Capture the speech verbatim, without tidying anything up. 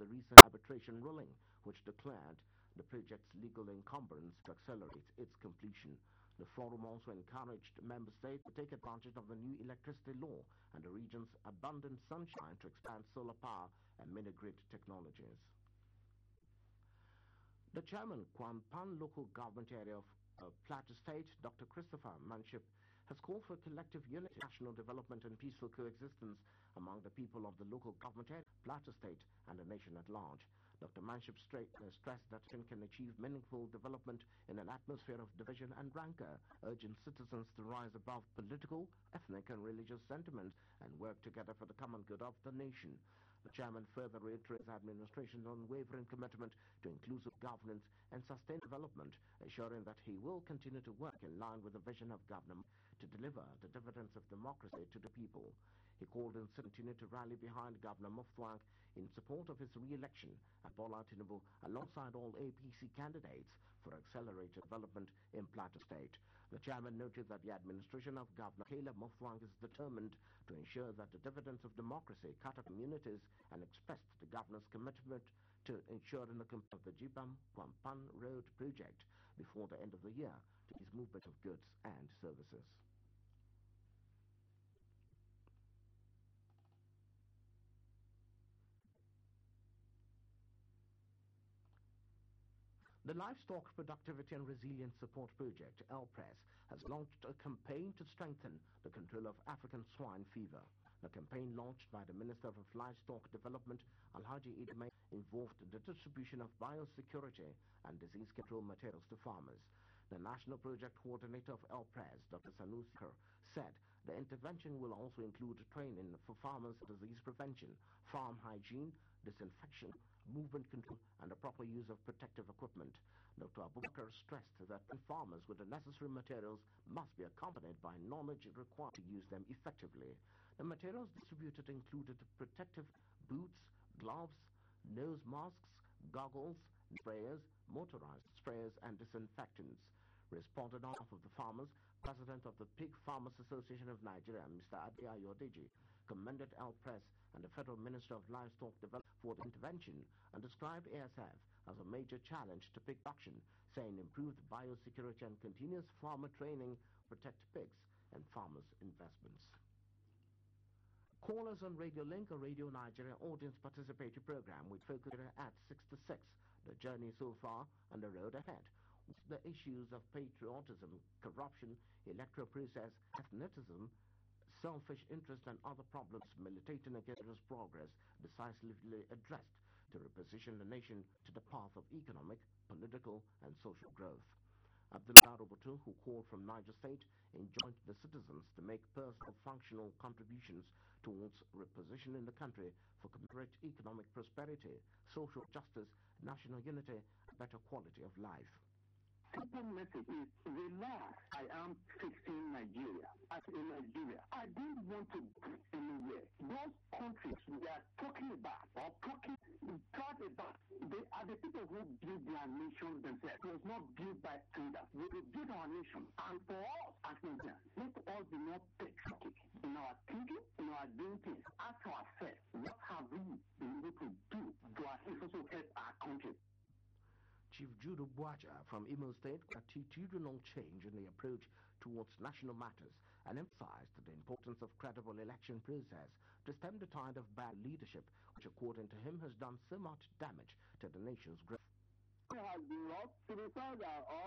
the recent arbitration ruling, which declared the project's legal encumbrance to accelerate its completion. The forum also encouraged member states to take advantage of the new electricity law and the region's abundant sunshine to expand solar power and mini-grid technologies. The chairman, Kwampan Local Government Area of uh, Plateau State, Doctor Christopher Manship, has called for collective unity, national development and peaceful coexistence among the people of the local government area, Plateau State and the nation at large. Doctor Manship uh, stressed that one can achieve meaningful development in an atmosphere of division and rancor, urging citizens to rise above political, ethnic and religious sentiments and work together for the common good of the nation. The chairman further reiterates administration's unwavering commitment to inclusive governance and sustained development, assuring that he will continue to work in line with the vision of government to deliver the dividends of democracy to the people. He called on continue to rally behind Governor Muftwang in support of his re-election and Bola Tinubu alongside all A P C candidates for accelerated development in Plateau State. The chairman noted that the administration of Governor Caleb Muftwang is determined to ensure that the dividends of democracy cut up communities and expressed the governor's commitment to ensuring the completion of the Jibam Kwampan Road project before the end of the year to ease movement of goods and services. The Livestock Productivity and Resilience Support Project, L P R E S, has launched a campaign to strengthen the control of African swine fever. The campaign, launched by the Minister of Livestock Development, Alhaji Idmay, involved the distribution of biosecurity and disease control materials to farmers. The National Project Coordinator of L P R E S, Doctor Sanusi, said the intervention will also include training for farmers, disease prevention, farm hygiene, disinfection, movement control, and the proper use of protective equipment. Doctor Abubakar stressed that farmers with the necessary materials must be accompanied by knowledge required to use them effectively. The materials distributed included protective boots, gloves, nose masks, goggles, sprayers, motorized sprayers, and disinfectants. Responded on behalf of the farmers, President of the Pig Farmers Association of Nigeria, Mister Adi Ayodeji, commended L P R E S and the Federal Minister of Livestock Development for the intervention and described A S F as a major challenge to pig production, saying improved biosecurity and continuous farmer training protect pigs and farmers' investments. Callers on Radio Link, a Radio Nigeria audience participatory program with focus at six to six, the journey so far and the road ahead. The issues of patriotism, corruption, electoral process, ethnicism, selfish interest and other problems militating against progress decisively addressed to reposition the nation to the path of economic, political and social growth. Abdullah Roboto, who called from Niger State, enjoined the citizens to make personal functional contributions towards repositioning the country for commensurate economic prosperity, social justice, national unity and better quality of life. Simple message is relax. I am fixing Nigeria. As in Nigeria, I don't want to go anywhere. Those countries we are talking about or talking talk about, they are the people who build their nation themselves. It was not built by others. We will build our nation. And for us as Nigerians, let us be more patriotic in our thinking, in our doing things. Ask ourselves, what have we been able to do to assist also help our country? Chief Judo Bwaja from Imo State attitudinal change in the approach towards national matters and emphasized the importance of credible election process to stem the tide of bad leadership, which according to him has done so much damage to the nation's growth. It has been lost to the fact that all